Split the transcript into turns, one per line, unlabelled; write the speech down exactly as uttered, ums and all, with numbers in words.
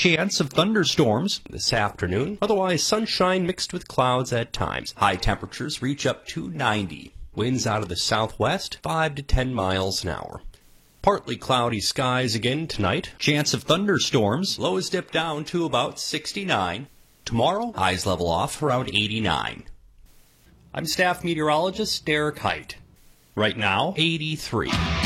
chance of thunderstorms this afternoon. Otherwise, sunshine mixed with clouds at times. High temperatures reach up to ninety. Winds out of the southwest, five to ten miles an hour. Partly cloudy skies again tonight. Chance of thunderstorms. Lows dip down to about sixty-nine. Tomorrow, highs level off around eighty-nine. I'm staff meteorologist Derek Height. Right now, eighty-three.